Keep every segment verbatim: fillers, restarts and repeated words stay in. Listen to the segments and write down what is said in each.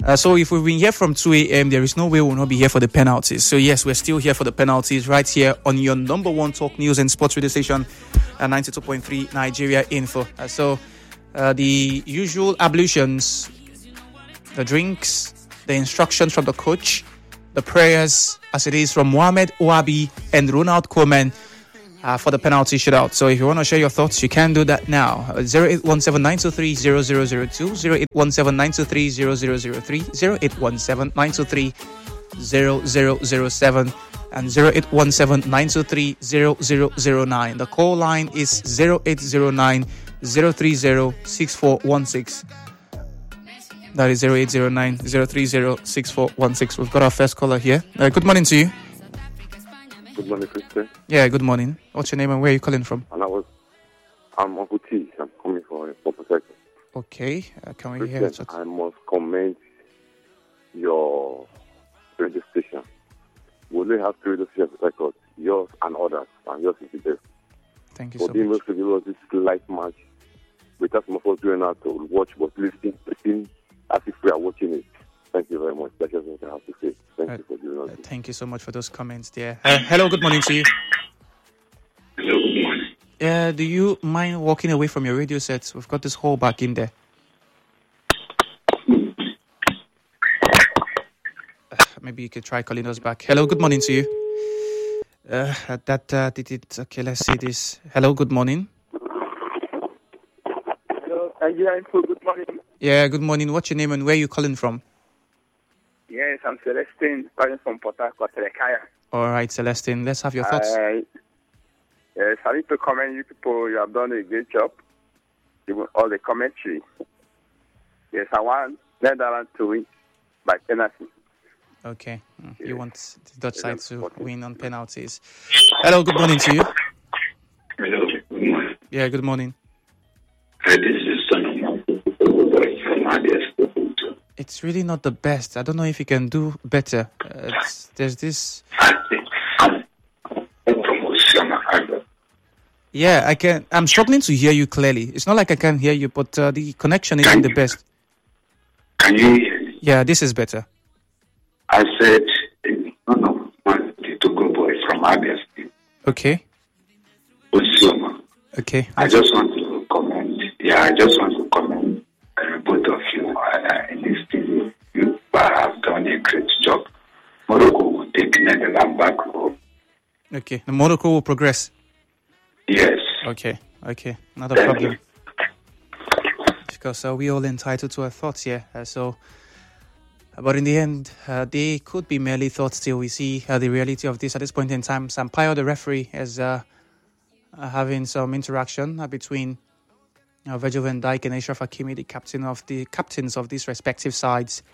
Uh, so if we've been here from two a.m., there is no way we'll not be here for the penalties. So yes, we're still here for the penalties right here on your number one talk news and sports radio station, uh, ninety-two point three Nigeria Info. Uh, so uh, the usual ablutions, the drinks, the instructions from the coach, the prayers as it is from Mohamed Ouabi and Ronald Koeman uh, for the penalty shootout. So if you want to share your thoughts, you can do that now. zero eight one seven nine two three zero zero zero two, zero eight one seven nine two three zero zero zero three, zero eight one seven nine two three zero zero zero seven and zero eight one seven nine two three zero zero zero nine. The call line is zero eight zero nine zero three zero six four one six. That is zero eight zero nine zero three zero six four one six. We've got our first caller here. Uh, good morning to you. Good morning, Christian. Yeah, good morning. What's your name and where are you calling from? And I was, I'm Uncle T. I'm coming for for protection. Okay, uh, can we Christian, hear it? I must commend your radio station. We only have three radio stations records, yours and others, and yours is the best. Thank you for so being much. able to give us this light match without some of us doing out to watch but listening, listening as if we are watching it. Thank you very much. That's just what I have to say. Thank Uh, you for giving us Uh, this. thank you so much for those comments there. Uh, hello, good morning to you. Hello, good morning. Uh, do you mind walking away from your radio sets? We've got this hole back in there. Uh, maybe you could try calling us back. Hello, good morning to you. Uh, that uh, did it. Okay, let's see this. Hello, good morning. Hello, Nigeria Info, good morning. Yeah, good morning. What's your name and where are you calling from? Yes, I'm Celestine, calling from Port Harcourt, Telekaya. All right, Celestine, let's have your thoughts. Uh, yes, I need to commend you people. You have done a great job. Even all the commentary. Yes, I want Netherlands to win by penalty. Okay, mm, Yes. you want the Dutch side to important. win on penalties. Hello, good morning to you. Hello, good morning. Yeah, good morning. Hi, this is son of my from Abia. It's really not the best. I don't know if you can do better. Uh, it's, there's this. I'm from Osama Abia. Yeah, I can. I'm struggling to hear you clearly. It's not like I can hear you, but uh, the connection isn't the best. Can you hear me? Yeah, this is better. I said, son of my Togo boy from Abia State, Okay, Osama. okay. I just want to comment. Yeah, I just want to comment uh, both of you uh, in this studio. You have done a great job. Morocco will take Netherlands back home. Okay, the Morocco will progress. Yes. Okay, okay, not a Thank problem. you. Because uh, we all entitled to our thoughts here. Uh, so, but in the end, uh, they could be merely thoughts till we see uh, the reality of this. At this point in time, Sampaio, the referee, is uh, uh, having some interaction uh, between uh, Virgil van Dijk and Achraf Hakimi, the captain of the captains of these respective sides.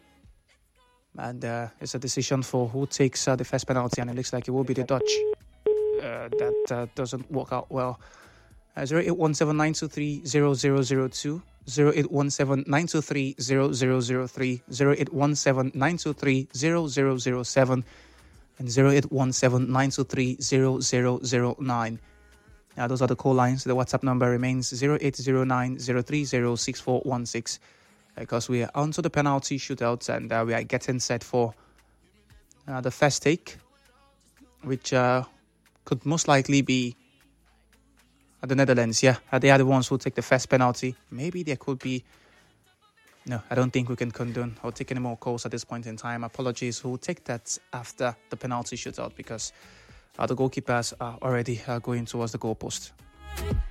And uh, it's a decision for who takes uh, the first penalty, and it looks like it will be the Dutch. Uh, that uh, doesn't work out well. Uh, zero eight one seven nine two three zero zero zero two, zero eight one seven nine two three zero zero zero three, zero eight one seven nine two three zero zero zero seven, and zero eight one seven nine two three zero zero zero nine. Now, those are the call lines. The WhatsApp number remains zero eight zero nine zero three zero six four one six, because we are onto the penalty shootouts and uh, we are getting set for uh, the first take, which uh, could most likely be uh, the Netherlands. Yeah, uh, they are the ones who take the first penalty. Maybe there could be. No, I don't think we can condone or take any more calls at this point in time. Apologies. We'll take that after the penalty shootout because uh, the goalkeepers are already uh, going towards the goalpost.